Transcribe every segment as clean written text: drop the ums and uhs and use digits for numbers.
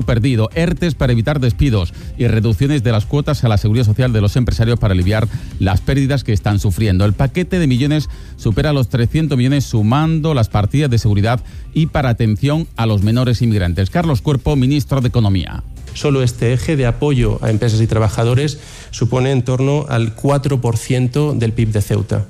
perdido, ERTES para evitar despidos y reducciones de las cuotas a la seguridad social de los empresarios para aliviar las pérdidas que están sufriendo. El paquete de millones supera los 300 millones sumando las partidas de seguridad y para atención a los menores inmigrantes. Carlos Cuerpo, ministro de Economía. Solo este eje de apoyo a empresas y trabajadores supone en torno al 4% del PIB de Ceuta.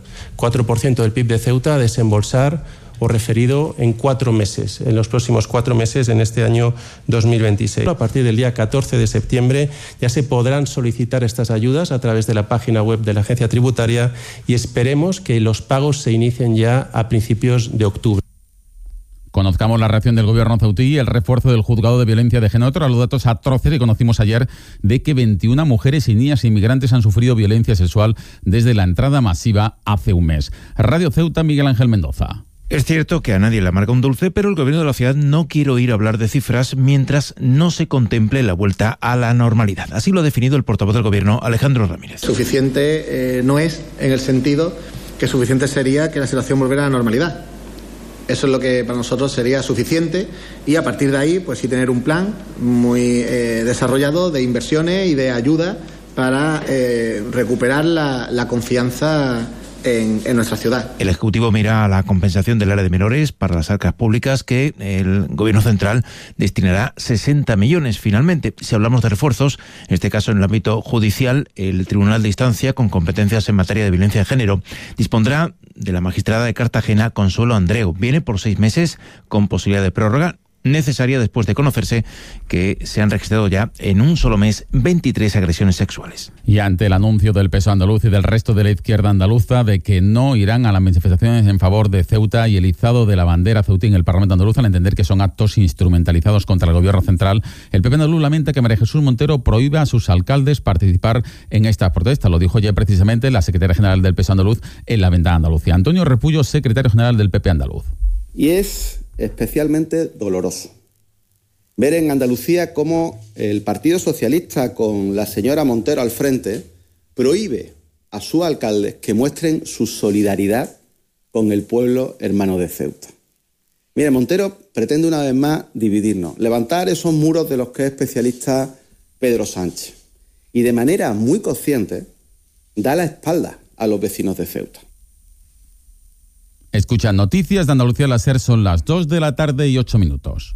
4% del PIB de Ceuta a desembolsar o referido en 4 meses, en los próximos 4 meses en este año 2026. A partir del día 14 de septiembre ya se podrán solicitar estas ayudas a través de la página web de la Agencia Tributaria y esperemos que los pagos se inicien ya a principios de octubre. Conozcamos la reacción del gobierno ceutí y el refuerzo del juzgado de violencia de género tras los datos atroces que conocimos ayer de que 21 mujeres y niñas inmigrantes han sufrido violencia sexual desde la entrada masiva hace un mes. Radio Ceuta, Miguel Ángel Mendoza. Es cierto que a nadie le amarga un dulce, pero el gobierno de la ciudad no quiere oír hablar de cifras mientras no se contemple la vuelta a la normalidad. Así lo ha definido el portavoz del gobierno, Alejandro Ramírez. Suficiente no es, en el sentido que suficiente sería que la situación volviera a la normalidad. Eso es lo que para nosotros sería suficiente y a partir de ahí, pues sí tener un plan muy desarrollado de inversiones y de ayuda para recuperar la confianza en nuestra ciudad. El Ejecutivo mira a la compensación del área de menores para las arcas públicas que el Gobierno central destinará 60 millones finalmente. Si hablamos de refuerzos, en este caso en el ámbito judicial, el Tribunal de Instancia, con competencias en materia de violencia de género, dispondrá de la magistrada de Cartagena, Consuelo Andreu. Viene por 6 meses con posibilidad de prórroga necesaria después de conocerse que se han registrado ya en un solo mes 23 agresiones sexuales. Y ante el anuncio del PSOE andaluz y del resto de la izquierda andaluza de que no irán a las manifestaciones en favor de Ceuta y el izado de la bandera ceutí en el Parlamento andaluz al entender que son actos instrumentalizados contra el gobierno central, el PP andaluz lamenta que María Jesús Montero prohíba a sus alcaldes participar en esta protesta. Lo dijo ya precisamente la secretaria general del PSOE andaluz en la Ventana Andalucía. Antonio Repullo, secretario general del PP andaluz. Y es especialmente doloroso ver en Andalucía cómo el Partido Socialista, con la señora Montero al frente, prohíbe a sus alcaldes que muestren su solidaridad con el pueblo hermano de Ceuta. Mire, Montero pretende una vez más dividirnos, levantar esos muros de los que es especialista Pedro Sánchez y de manera muy consciente da la espalda a los vecinos de Ceuta. Escuchan Noticias de Andalucía. Las SER, son las 2 de la tarde y 8 minutos.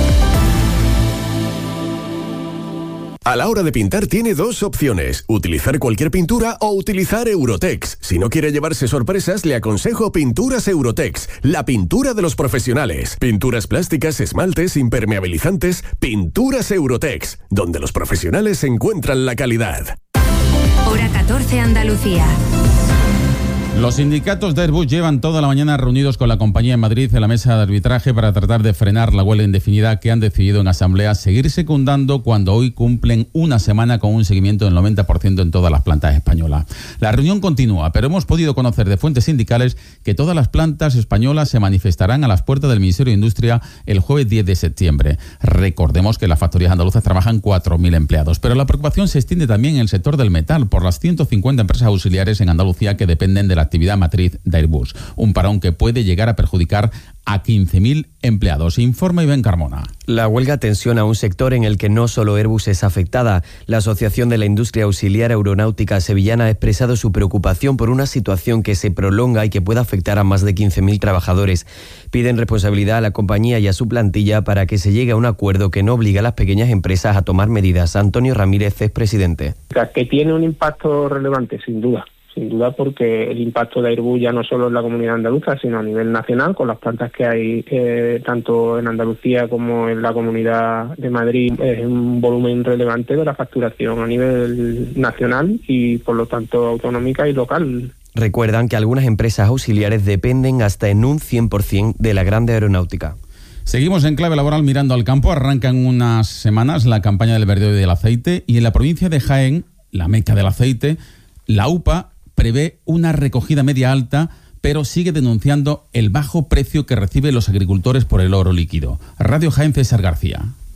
A la hora de pintar tiene 2 opciones: utilizar cualquier pintura o utilizar Eurotex. Si no quiere llevarse sorpresas, le aconsejo Pinturas Eurotex, la pintura de los profesionales. Pinturas plásticas, esmaltes, impermeabilizantes. Pinturas Eurotex, donde los profesionales encuentran la calidad. Hora 14, Andalucía. Los sindicatos de Airbus llevan toda la mañana reunidos con la compañía en Madrid en la mesa de arbitraje para tratar de frenar la huelga indefinida que han decidido en asamblea seguir secundando cuando hoy cumplen una semana con un seguimiento del 90% en todas las plantas españolas. La reunión continúa, pero hemos podido conocer de fuentes sindicales que todas las plantas españolas se manifestarán a las puertas del Ministerio de Industria el jueves 10 de septiembre. Recordemos que en las factorías andaluzas trabajan 4.000 empleados, pero la preocupación se extiende también en el sector del metal por las 150 empresas auxiliares en Andalucía que dependen de la actividad matriz de Airbus. Un parón que puede llegar a perjudicar a 15.000 empleados. Informa Iván Carmona. La huelga tensiona un sector en el que no solo Airbus es afectada. La Asociación de la Industria Auxiliar Aeronáutica Sevillana ha expresado su preocupación por una situación que se prolonga y que puede afectar a más de 15.000 trabajadores. Piden responsabilidad a la compañía y a su plantilla para que se llegue a un acuerdo que no obligue a las pequeñas empresas a tomar medidas. Antonio Ramírez es presidente. Que tiene un impacto relevante, sin duda, porque el impacto de Airbus ya no solo en la comunidad andaluza, sino a nivel nacional, con las plantas que hay tanto en Andalucía como en la Comunidad de Madrid, es un volumen relevante de la facturación a nivel nacional y por lo tanto autonómica y local. Recuerdan que algunas empresas auxiliares dependen hasta en un 100% de la grande aeronáutica. Seguimos en clave laboral mirando al campo. Arranca en unas semanas la campaña del verdeo y del aceite y en la provincia de Jaén, la meca del aceite, la UPA prevé una recogida media alta, pero sigue denunciando el bajo precio que reciben los agricultores por el oro líquido. Radio Jaén, César García.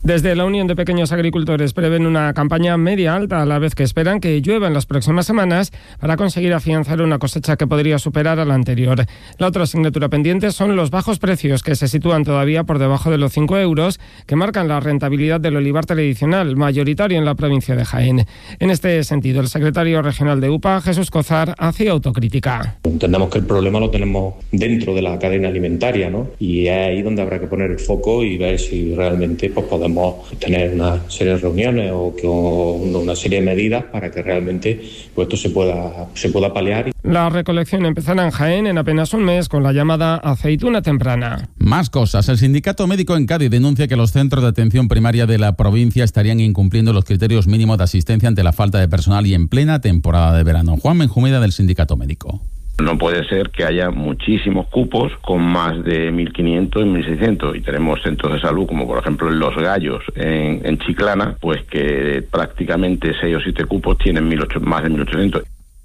Desde la Unión de Pequeños Agricultores prevén una campaña media alta, a la vez que esperan que llueva en las próximas semanas para conseguir afianzar una cosecha que podría superar a la anterior. La otra asignatura pendiente son los bajos precios, que se sitúan todavía por debajo de los 5 euros, que marcan la rentabilidad del olivar tradicional, mayoritario en la provincia de Jaén. En este sentido, el secretario regional de UPA, Jesús Cozar, hacía autocrítica. Entendemos que el problema lo tenemos dentro de la cadena alimentaria, ¿no? Y es ahí donde habrá que poner el foco y ver si realmente pues, podemos tener una serie de reuniones o una serie de medidas para que realmente pues, esto se pueda paliar. La recolección empezará en Jaén en apenas un mes con la llamada aceituna temprana. Más cosas. El Sindicato Médico en Cádiz denuncia que los centros de atención primaria de la provincia estarían incumpliendo los criterios mínimos de asistencia ante la falta de personal y en plena temporada de verano. Juan Menjumeda, del Sindicato Médico. No puede ser que haya muchísimos cupos con más de 1.500 y 1.600 y tenemos centros de salud como por ejemplo en Los Gallos en Chiclana, pues que prácticamente 6 o 7 cupos tienen más de 1.800.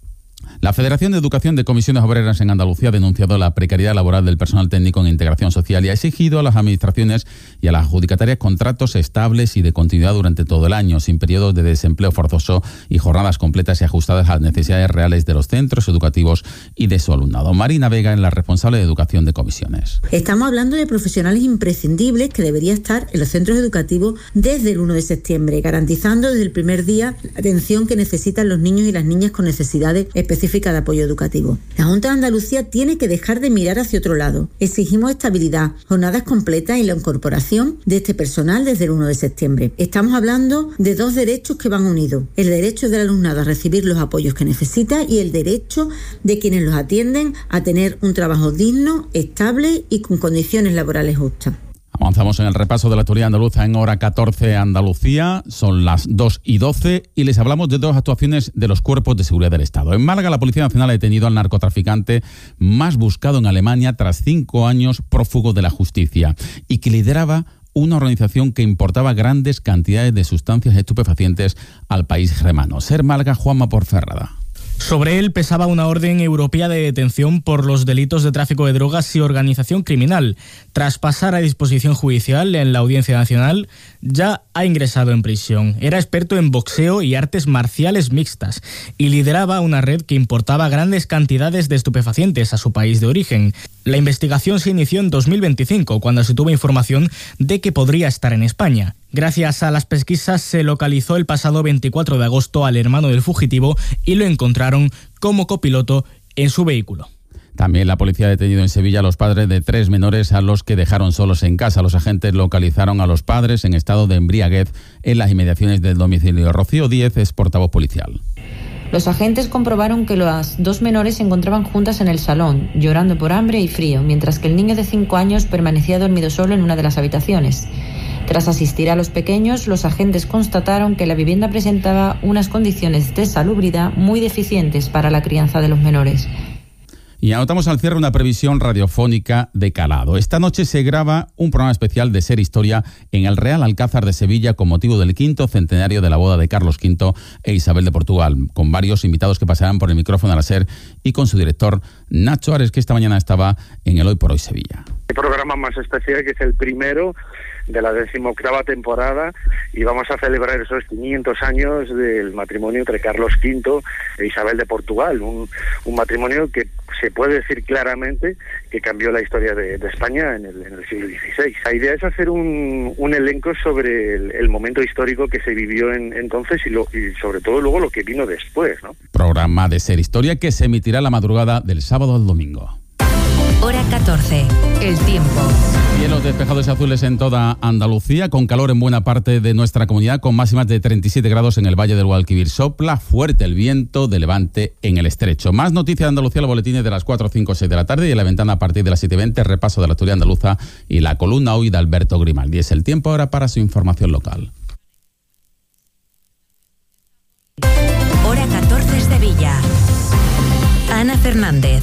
La Federación de Educación de Comisiones Obreras en Andalucía ha denunciado la precariedad laboral del personal técnico en integración social y ha exigido a las administraciones y a las adjudicatarias contratos estables y de continuidad durante todo el año, sin periodos de desempleo forzoso y jornadas completas y ajustadas a las necesidades reales de los centros educativos y de su alumnado. Marina Vega es la responsable de Educación de Comisiones. Estamos hablando de profesionales imprescindibles que deberían estar en los centros educativos desde el 1 de septiembre, garantizando desde el primer día la atención que necesitan los niños y las niñas con necesidades específicas de apoyo educativo. La Junta de Andalucía tiene que dejar de mirar hacia otro lado. Exigimos estabilidad, jornadas completas y la incorporación de este personal desde el 1 de septiembre. Estamos hablando de 2 derechos que van unidos. El derecho del alumnado a recibir los apoyos que necesita y el derecho de quienes los atienden a tener un trabajo digno, estable y con condiciones laborales justas. Avanzamos en el repaso de la actualidad andaluza en hora 14 Andalucía. Son las 2:12 y les hablamos de 2 actuaciones de los cuerpos de seguridad del Estado. En Málaga, la Policía Nacional ha detenido al narcotraficante más buscado en Alemania tras 5 años prófugo de la justicia y que lideraba una organización que importaba grandes cantidades de sustancias estupefacientes al país germano. Ser Málaga, Juanma Porferrada. Sobre él pesaba una orden europea de detención por los delitos de tráfico de drogas y organización criminal. Tras pasar a disposición judicial en la Audiencia Nacional, ya ha ingresado en prisión. Era experto en boxeo y artes marciales mixtas y lideraba una red que importaba grandes cantidades de estupefacientes a su país de origen. La investigación se inició en 2025, cuando se tuvo información de que podría estar en España. Gracias a las pesquisas se localizó el pasado 24 de agosto al hermano del fugitivo y lo encontraron como copiloto en su vehículo. También la policía ha detenido en Sevilla a los padres de 3 menores a los que dejaron solos en casa. Los agentes localizaron a los padres en estado de embriaguez en las inmediaciones del domicilio. Rocío Díez es portavoz policial. Los agentes comprobaron que las 2 menores se encontraban juntas en el salón, llorando por hambre y frío, mientras que el niño de 5 años permanecía dormido solo en una de las habitaciones. Tras asistir a los pequeños, los agentes constataron que la vivienda presentaba unas condiciones de salubridad muy deficientes para la crianza de los menores. Y anotamos al cierre una previsión radiofónica de calado. Esta noche se graba un programa especial de Ser Historia en el Real Alcázar de Sevilla con motivo del 5º centenario de la boda de Carlos V e Isabel de Portugal, con varios invitados que pasarán por el micrófono de la SER y con su director Nacho Ares, que esta mañana estaba en el Hoy por Hoy Sevilla. El programa más especial, que es el primero de la 18ª temporada, y vamos a celebrar esos 500 años del matrimonio entre Carlos V e Isabel de Portugal, un matrimonio que se puede decir claramente que cambió la historia de España en el siglo XVI. La idea es hacer un elenco sobre el momento histórico que se vivió entonces y sobre todo luego lo que vino después, ¿no? Programa de Ser Historia que se emitirá la madrugada del sábado al domingo. Hora 14. El tiempo. Cielos despejados y azules en toda Andalucía, con calor en buena parte de nuestra comunidad, con máximas de 37 grados en el Valle del Guadalquivir. Sopla fuerte el viento de levante en el estrecho. Más noticias de Andalucía, los boletines de las 4, 5, 6 de la tarde y en la ventana a partir de las 7:20, repaso de la actualidad andaluza y la columna hoy de Alberto Grimaldi. Es el tiempo ahora para su información local. Hora 14 Sevilla. Ana Fernández.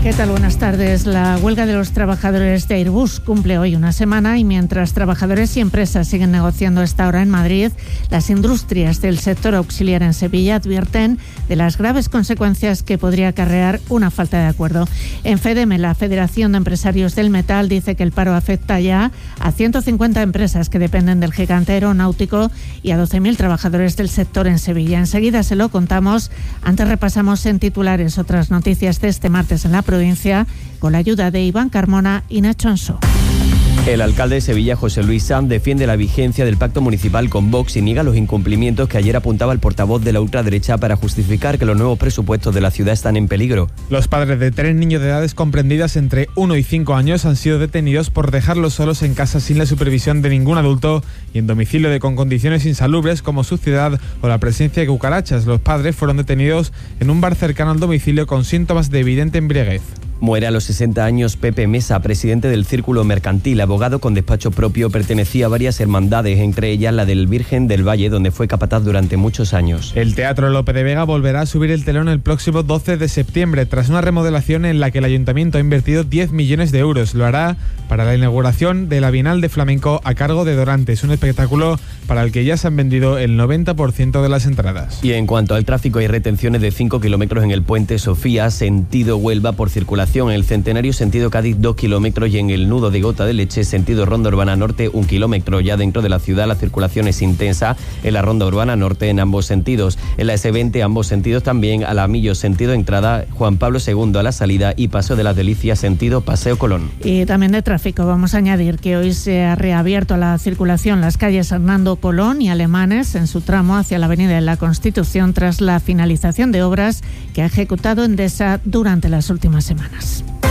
¿Qué tal? Buenas tardes. La huelga de los trabajadores de Airbus cumple hoy una semana y mientras trabajadores y empresas siguen negociando a esta hora en Madrid, las industrias del sector auxiliar en Sevilla advierten de las graves consecuencias que podría acarrear una falta de acuerdo. En FEDEME, la Federación de Empresarios del Metal, dice que el paro afecta ya a 150 empresas que dependen del gigante aeronáutico y a 12.000 trabajadores del sector en Sevilla. Enseguida se lo contamos. Antes repasamos en titulares otras noticias de este martes en la provincia, con la ayuda de Iván Carmona y Nacho Anso. El alcalde de Sevilla, José Luis Sanz, defiende la vigencia del pacto municipal con Vox y niega los incumplimientos que ayer apuntaba el portavoz de la ultraderecha para justificar que los nuevos presupuestos de la ciudad están en peligro. Los padres de 3 niños de edades comprendidas entre 1 y 5 años han sido detenidos por dejarlos solos en casa sin la supervisión de ningún adulto y en domicilio con condiciones insalubres como suciedad o la presencia de cucarachas. Los padres fueron detenidos en un bar cercano al domicilio con síntomas de evidente embriaguez. Muere a los 60 años Pepe Mesa, presidente del Círculo Mercantil, abogado con despacho propio, pertenecía a varias hermandades, entre ellas la del Virgen del Valle, donde fue capataz durante muchos años. El Teatro Lope de Vega volverá a subir el telón el próximo 12 de septiembre, tras una remodelación en la que el Ayuntamiento ha invertido 10 millones de euros. Lo hará para la inauguración de la Bienal de Flamenco a cargo de Dorantes, un espectáculo para el que ya se han vendido el 90% de las entradas. Y en cuanto al tráfico, hay retenciones de 5 kilómetros en el Puente Sofía, sentido Huelva, por circulación en el Centenario sentido Cádiz 2 kilómetros y en el nudo de Gota de Leche sentido Ronda Urbana Norte 1 kilómetro. Ya dentro de la ciudad la circulación es intensa en la Ronda Urbana Norte en ambos sentidos. En la S20 ambos sentidos también, a la Millo sentido entrada Juan Pablo II a la salida y Paseo de las Delicias sentido Paseo Colón. Y también de tráfico vamos a añadir que hoy se ha reabierto a la circulación las calles Hernando Colón y Alemanes en su tramo hacia la Avenida de la Constitución tras la finalización de obras que ha ejecutado Endesa durante las últimas semanas.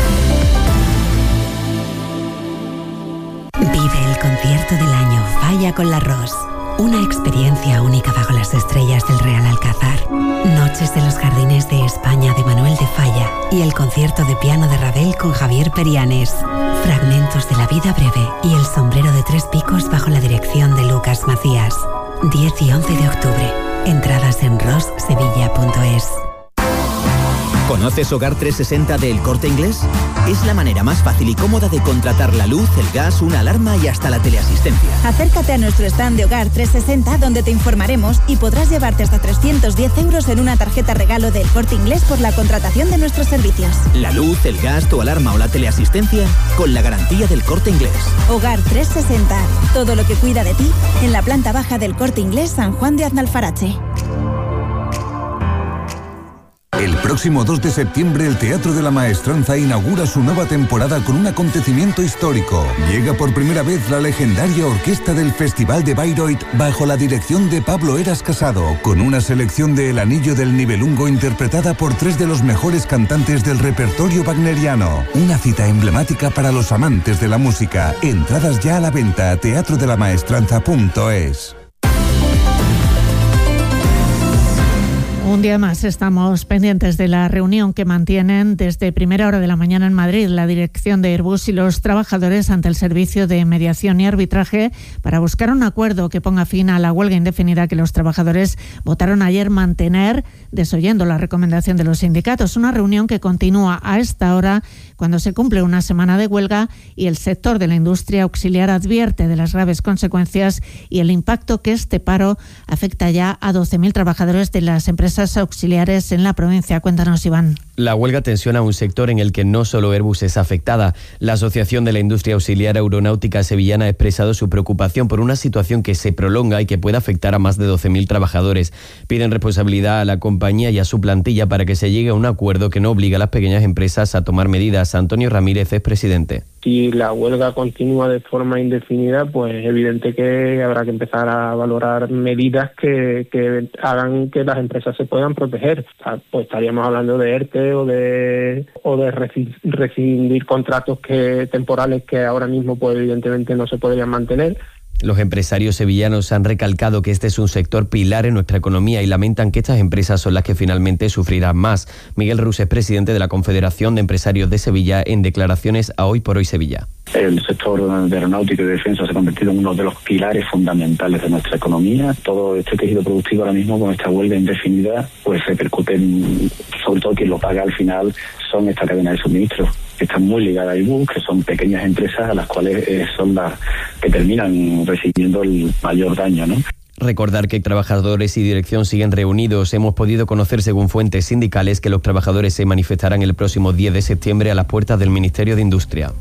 Vive el concierto del año Falla con la Ros. Una experiencia única bajo las estrellas del Real Alcázar. Noches de los Jardines de España de Manuel de Falla y el concierto de piano de Ravel con Javier Perianes. Fragmentos de la vida breve y el sombrero de 3 picos bajo la dirección de Lucas Macías. 10 y 11 de octubre. Entradas en rossevilla.es. ¿Conoces Hogar 360 de El Corte Inglés? Es la manera más fácil y cómoda de contratar la luz, el gas, una alarma y hasta la teleasistencia. Acércate a nuestro stand de Hogar 360 donde te informaremos y podrás llevarte hasta 310 euros en una tarjeta regalo del Corte Inglés por la contratación de nuestros servicios. La luz, el gas, tu alarma o la teleasistencia con la garantía del Corte Inglés. Hogar 360. Todo lo que cuida de ti en la planta baja del Corte Inglés San Juan de Aznalfarache. El próximo 2 de septiembre el Teatro de la Maestranza inaugura su nueva temporada con un acontecimiento histórico. Llega por primera vez la legendaria orquesta del Festival de Bayreuth bajo la dirección de Pablo Eras Casado, con una selección de El Anillo del Nibelungo interpretada por 3 de los mejores cantantes del repertorio wagneriano. Una cita emblemática para los amantes de la música. Entradas ya a la venta a teatrodelamaestranza.es. Un día más estamos pendientes de la reunión que mantienen desde primera hora de la mañana en Madrid la dirección de Airbus y los trabajadores ante el servicio de mediación y arbitraje para buscar un acuerdo que ponga fin a la huelga indefinida que los trabajadores votaron ayer mantener, desoyendo la recomendación de los sindicatos. Una reunión que continúa a esta hora cuando se cumple una semana de huelga y el sector de la industria auxiliar advierte de las graves consecuencias y el impacto que este paro afecta ya a 12.000 trabajadores de las empresas auxiliares en la provincia. Cuéntanos, Iván. La huelga tensiona un sector en el que no solo Airbus es afectada. La Asociación de la Industria Auxiliar Aeronáutica Sevillana ha expresado su preocupación por una situación que se prolonga y que puede afectar a más de 12.000 trabajadores. Piden responsabilidad a la compañía y a su plantilla para que se llegue a un acuerdo que no obligue a las pequeñas empresas a tomar medidas. Antonio Ramírez es presidente. Si la huelga continúa de forma indefinida, pues es evidente que habrá que empezar a valorar medidas que hagan que las empresas se puedan proteger. Pues estaríamos hablando de ERTE o de rescindir contratos temporales que ahora mismo pues evidentemente no se podrían mantener. Los empresarios sevillanos han recalcado que este es un sector pilar en nuestra economía y lamentan que estas empresas son las que finalmente sufrirán más. Miguel Rus es presidente de la Confederación de Empresarios de Sevilla en declaraciones a Hoy por Hoy Sevilla. El sector de aeronáutica y de defensa se ha convertido en uno de los pilares fundamentales de nuestra economía. Todo este tejido productivo ahora mismo, con esta huelga indefinida, pues repercute sobre todo quien lo paga al final son esta cadena de suministro, que están muy ligadas a Airbus, que son pequeñas empresas a las cuales son las que terminan recibiendo el mayor daño, ¿no? Recordar que trabajadores y dirección siguen reunidos. Hemos podido conocer, según fuentes sindicales, que los trabajadores se manifestarán el próximo 10 de septiembre a las puertas del Ministerio de Industria.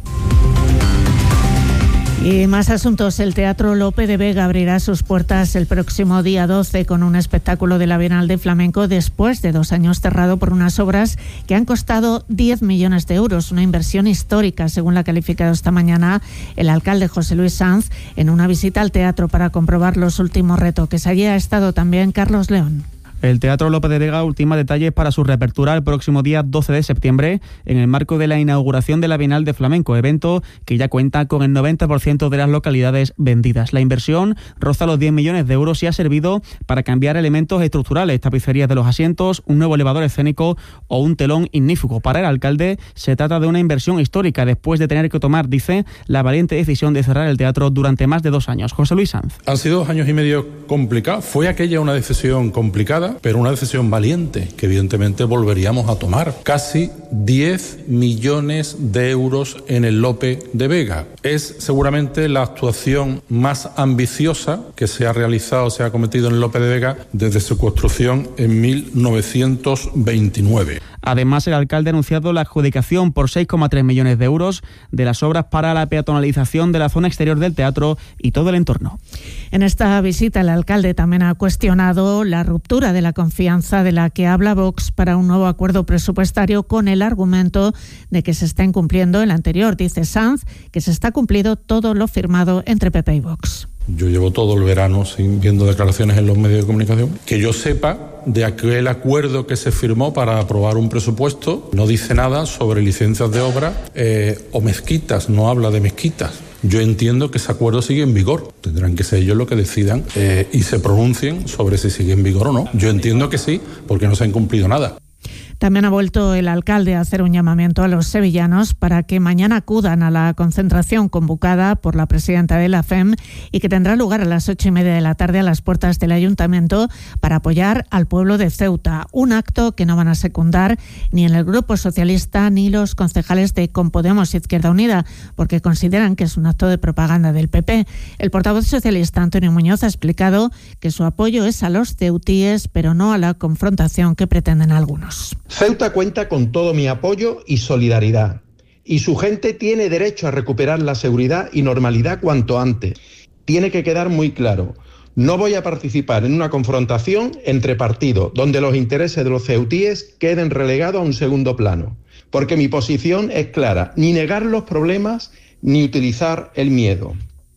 Y más asuntos. El Teatro Lope de Vega abrirá sus puertas el próximo día 12 con un espectáculo de la Bienal de Flamenco después de 2 años cerrado por unas obras que han costado 10 millones de euros, una inversión histórica, según la ha calificado esta mañana el alcalde José Luis Sanz en una visita al teatro para comprobar los últimos retoques. Allí ha estado también Carlos León. El Teatro Lope de Vega ultima detalles para su reapertura el próximo día 12 de septiembre en el marco de la inauguración de la Bienal de Flamenco, evento que ya cuenta con el 90% de las localidades vendidas. La inversión roza los 10 millones de euros y ha servido para cambiar elementos estructurales, tapicerías de los asientos, un nuevo elevador escénico o un telón ignífugo. Para el alcalde se trata de una inversión histórica después de tener que tomar, dice, la valiente decisión de cerrar el teatro durante más de 2 años. José Luis Sanz. Han sido 2 años y medio complicados. Fue aquella una decisión complicada, pero una decisión valiente que evidentemente volveríamos a tomar. Casi 10 millones de euros en el Lope de Vega. Es seguramente la actuación más ambiciosa que se ha realizado, se ha cometido en el Lope de Vega desde su construcción en 1929. Además, el alcalde ha anunciado la adjudicación por 6,3 millones de euros de las obras para la peatonalización de la zona exterior del teatro y todo el entorno. En esta visita, el alcalde también ha cuestionado la ruptura de la confianza de la que habla Vox para un nuevo acuerdo presupuestario con el argumento de que se está incumpliendo el anterior. Dice Sanz que se está cumpliendo todo lo firmado entre PP y Vox. Yo llevo todo el verano viendo declaraciones en los medios de comunicación. Que yo sepa de aquel acuerdo que se firmó para aprobar un presupuesto, no dice nada sobre licencias de obra o mezquitas, no habla de mezquitas. Yo entiendo que ese acuerdo sigue en vigor. Tendrán que ser ellos los que decidan y se pronuncien sobre si sigue en vigor o no. Yo entiendo que sí, porque no se ha incumplido nada. También ha vuelto el alcalde a hacer un llamamiento a los sevillanos para que mañana acudan a la concentración convocada por la presidenta de la FEM y que tendrá lugar a las 8:30 de la tarde a las puertas del ayuntamiento para apoyar al pueblo de Ceuta. Un acto que no van a secundar ni en el Grupo Socialista ni los concejales de Compodemos Izquierda Unida, porque consideran que es un acto de propaganda del PP. El portavoz socialista Antonio Muñoz ha explicado que su apoyo es a los ceutíes, pero no a la confrontación que pretenden algunos. Ceuta cuenta con todo mi apoyo y solidaridad, y su gente tiene derecho a recuperar la seguridad y normalidad cuanto antes. Tiene que quedar muy claro, no voy a participar en una confrontación entre partidos donde los intereses de los ceutíes queden relegados a un segundo plano, porque mi posición es clara, ni negar los problemas ni utilizar el miedo.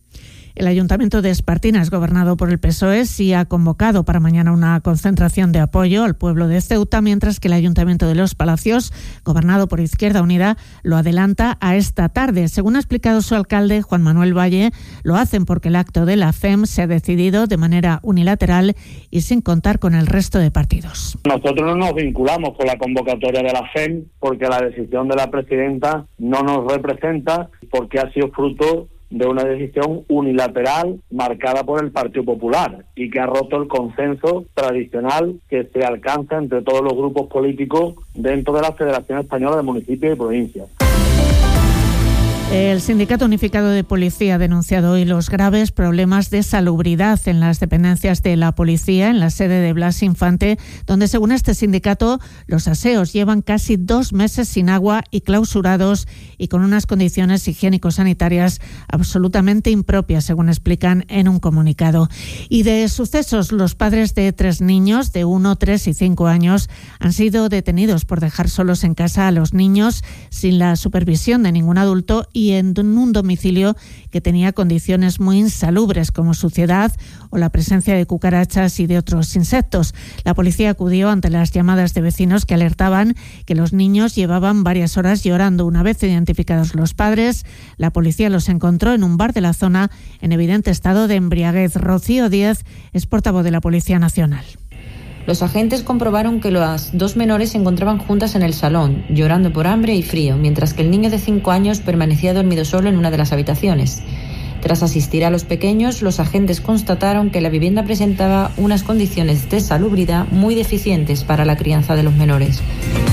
El Ayuntamiento de Espartinas, gobernado por el PSOE, sí ha convocado para mañana una concentración de apoyo al pueblo de Ceuta, mientras que el Ayuntamiento de Los Palacios, gobernado por Izquierda Unida, lo adelanta a esta tarde. Según ha explicado su alcalde, Juan Manuel Valle, lo hacen porque el acto de la FEM se ha decidido de manera unilateral y sin contar con el resto de partidos. Nosotros no nos vinculamos con la convocatoria de la FEM porque la decisión de la presidenta no nos representa, porque ha sido fruto de una decisión unilateral marcada por el Partido Popular y que ha roto el consenso tradicional que se alcanza entre todos los grupos políticos dentro de la Federación Española de Municipios y Provincias. El Sindicato Unificado de Policía ha denunciado hoy los graves problemas de salubridad en las dependencias de la policía en la sede de Blas Infante, donde según este sindicato los aseos llevan casi 2 meses sin agua y clausurados y con unas condiciones higiénico-sanitarias absolutamente impropias, según explican en un comunicado. Y de sucesos, los padres de 3 niños de 1, 3 y 5 años han sido detenidos por dejar solos en casa a los niños sin la supervisión de ningún adulto y en un domicilio que tenía condiciones muy insalubres como suciedad o la presencia de cucarachas y de otros insectos. La policía acudió ante las llamadas de vecinos que alertaban que los niños llevaban varias horas llorando. Una vez identificados los padres, la policía los encontró en un bar de la zona en evidente estado de embriaguez. Rocío Díez es portavoz de la Policía Nacional. Los agentes comprobaron que las 2 menores se encontraban juntas en el salón, llorando por hambre y frío, mientras que el niño de 5 años permanecía dormido solo en una de las habitaciones. Tras asistir a los pequeños, los agentes constataron que la vivienda presentaba unas condiciones de salubridad muy deficientes para la crianza de los menores.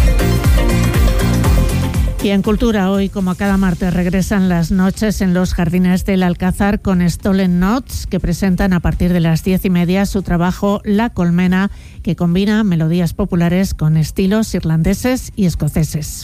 Y en Cultura, hoy, como cada martes, regresan las noches en los Jardines del Alcázar con Stolen Notes, que presentan a partir de las 10:30 su trabajo La Colmena, que combina melodías populares con estilos irlandeses y escoceses.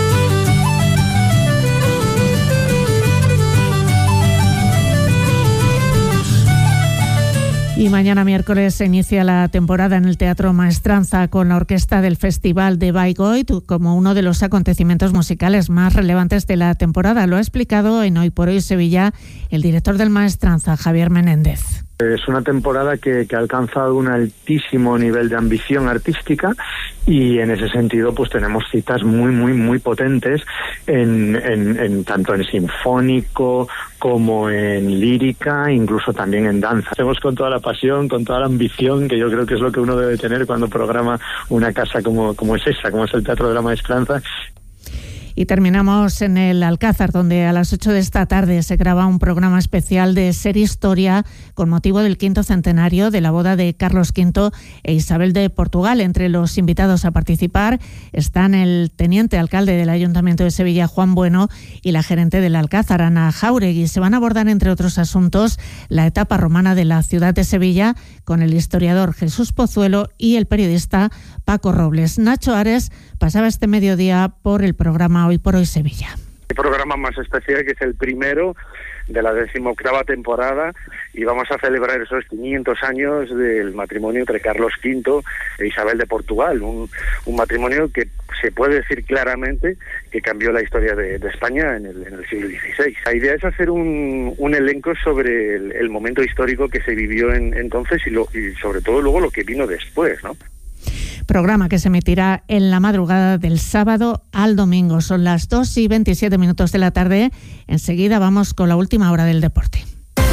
Y mañana miércoles se inicia la temporada en el Teatro Maestranza con la orquesta del Festival de Bayreuth como uno de los acontecimientos musicales más relevantes de la temporada. Lo ha explicado en Hoy por Hoy Sevilla el director del Maestranza, Javier Menéndez. Es una temporada que ha alcanzado un altísimo nivel de ambición artística y en ese sentido pues tenemos citas muy potentes en tanto en sinfónico como en lírica, incluso también en danza. Hacemos con toda la pasión, con toda la ambición, que yo creo que es lo que uno debe tener cuando programa una casa como es esa, como es el Teatro de la Maestranza. Y terminamos en el Alcázar, donde a las 8 de esta tarde se graba un programa especial de Ser Historia con motivo del 5º centenario de la boda de Carlos V e Isabel de Portugal. Entre los invitados a participar están el teniente alcalde del Ayuntamiento de Sevilla, Juan Bueno, y la gerente del Alcázar, Ana Jáuregui. Se van a abordar, entre otros asuntos, la etapa romana de la ciudad de Sevilla con el historiador Jesús Pozuelo y el periodista Paco Robles. Nacho Ares pasaba este mediodía por el programa Hoy por Hoy Sevilla. El programa más especial, que es el primero de la 18ª temporada, y vamos a celebrar esos 500 años del matrimonio entre Carlos V e Isabel de Portugal, un matrimonio que se puede decir claramente que cambió la historia de España en el siglo XVI. La idea es hacer un elenco sobre el momento histórico que se vivió entonces y sobre todo luego lo que vino después, ¿no? Programa que se emitirá en la madrugada del sábado al domingo. Son las 2:27 de la tarde. Enseguida vamos con la última hora del deporte.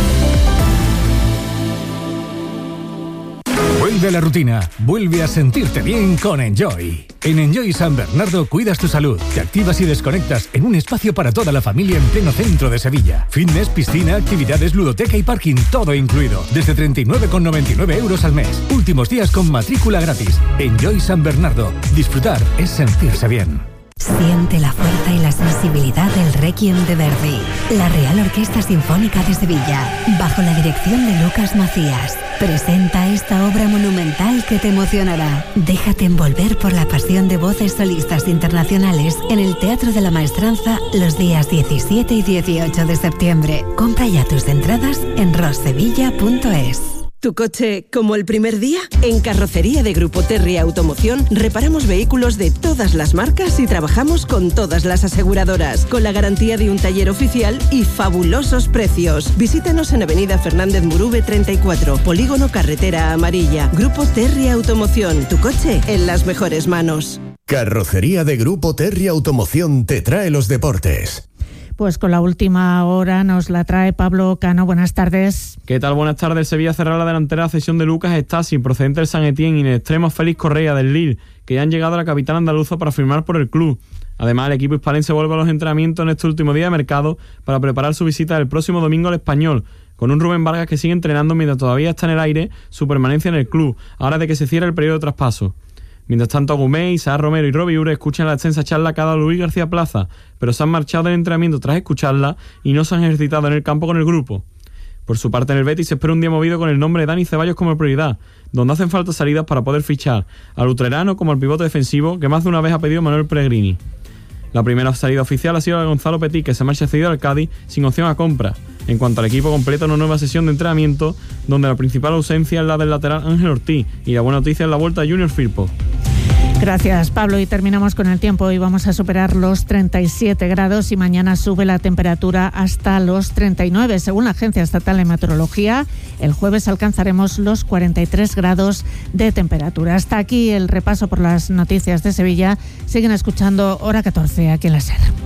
Vuelve a la rutina, vuelve a sentirte bien con Enjoy. En Enjoy San Bernardo cuidas tu salud, te activas y desconectas en un espacio para toda la familia en pleno centro de Sevilla. Fitness, piscina, actividades, ludoteca y parking, todo incluido. Desde 39,99 € al mes. Últimos días con matrícula gratis. Enjoy San Bernardo. Disfrutar es sentirse bien. Siente la fuerza y la sensibilidad del Requiem de Verdi. La Real Orquesta Sinfónica de Sevilla, bajo la dirección de Lucas Macías, presenta esta obra monumental que te emocionará. Déjate envolver por la pasión de voces solistas internacionales en el Teatro de la Maestranza los días 17 y 18 de septiembre. Compra ya tus entradas en rossevilla.es. ¿Tu coche como el primer día? En Carrocería de Grupo Terry Automoción reparamos vehículos de todas las marcas y trabajamos con todas las aseguradoras, con la garantía de un taller oficial y fabulosos precios. Visítanos en Avenida Fernández Murube 34, Polígono Carretera Amarilla. Grupo Terry Automoción, tu coche en las mejores manos. Carrocería de Grupo Terry Automoción te trae los deportes. Pues con la última hora nos la trae Pablo Cano. Buenas tardes. ¿Qué tal? Buenas tardes. Sevilla cerrará la delantera a cesión de Lucas Estasi, procedente del San Etienne, y en el extremo Félix Correa del Lille, que ya han llegado a la capital andaluza para firmar por el club. Además, el equipo hispalense vuelve a los entrenamientos en este último día de mercado para preparar su visita del próximo domingo al Español, con un Rubén Vargas que sigue entrenando mientras todavía está en el aire su permanencia en el club, ahora de que se cierra el periodo de traspaso. Mientras tanto, Agumé, Isaac Romero y Robi Ure escuchan la extensa charla que ha dado Luis García Plaza, pero se han marchado del entrenamiento tras escucharla y no se han ejercitado en el campo con el grupo. Por su parte, en el Betis se espera un día movido con el nombre de Dani Ceballos como prioridad, donde hacen falta salidas para poder fichar al utrerano como al pivote defensivo que más de una vez ha pedido Manuel Pellegrini. La primera salida oficial ha sido la de Gonzalo Petit, que se marcha cedido al Cádiz sin opción a compra. En cuanto al equipo, completa una nueva sesión de entrenamiento donde la principal ausencia es la del lateral Ángel Ortiz y la buena noticia es la vuelta de Junior Firpo. Gracias, Pablo. Y terminamos con el tiempo. Hoy vamos a superar los 37 grados y mañana sube la temperatura hasta los 39. Según la Agencia Estatal de Meteorología, el jueves alcanzaremos los 43 grados de temperatura. Hasta aquí el repaso por las noticias de Sevilla. Siguen escuchando Hora 14 aquí en la SER.